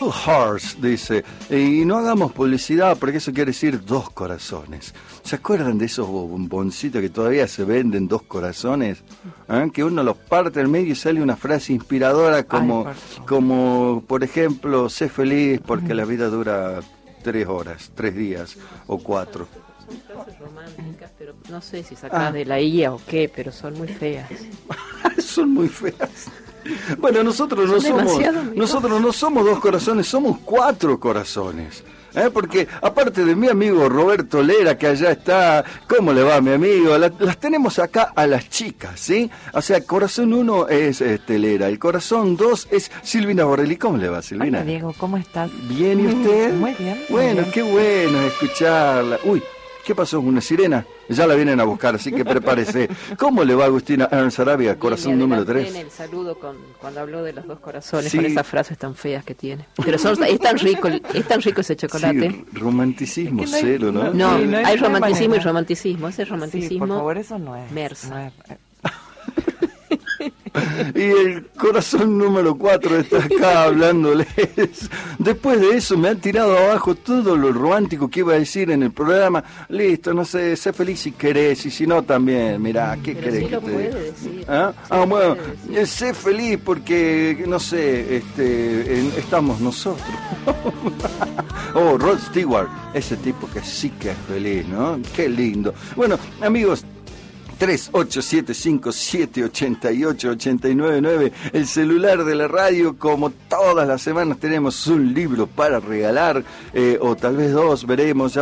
Two Hearts, dice, y no hagamos publicidad porque eso quiere decir dos corazones. ¿Se acuerdan de esos bomboncitos que todavía se venden, dos corazones? Que uno los parte al medio y sale una frase inspiradora como por ejemplo, sé feliz porque la vida dura 3 horas, 3 días o 4. Son frases románticas, pero no sé si sacás de la IA o qué, pero son muy feas. Son muy feas. Bueno, nosotros no somos dos corazones, somos 4 corazones. Porque aparte de mi amigo Roberto Lera, que allá está, ¿cómo le va mi amigo? Las tenemos acá a las chicas, ¿sí? O sea, corazón 1 es Lera, el corazón 2 es Silvina Borrelli. ¿Cómo le va, Silvina? Hola, Diego, ¿cómo estás? Bien, ¿y usted? Muy bien. Bueno, qué bueno escucharla. Uy, ¿qué pasó? ¿Una sirena? Ya la vienen a buscar, así que prepárese. ¿Cómo le va, Agustina Ernst Arabia, corazón número 3? El saludo cuando habló de los dos corazones, sí, con esas frases tan feas que tiene. Pero es tan rico ese chocolate. Sí, romanticismo es que cero, ¿no? No, hay romanticismo y romanticismo. Ese romanticismo. Sí, por favor, eso no es. Mersa. Y el corazón número 4 está acá hablándoles. Después de eso me han tirado abajo todo lo romántico que iba a decir en el programa. Listo, no sé, sé feliz si querés, y si no también, mirá, ¿qué querés sí que lo te puede diga? decir. Bueno, sé feliz porque, no sé, estamos nosotros. Rod Stewart, ese tipo que sí que es feliz, ¿no? Qué lindo. Bueno, amigos, 3875788899, el celular de la radio. Como todas las semanas tenemos un libro para regalar, o tal vez 2, veremos.